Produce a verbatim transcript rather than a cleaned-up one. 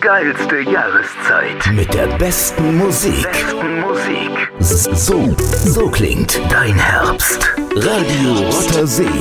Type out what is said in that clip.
geilste Jahreszeit. Mit der besten Musik. Besten Musik. So, so klingt dein Herbst. Radio Rotter See.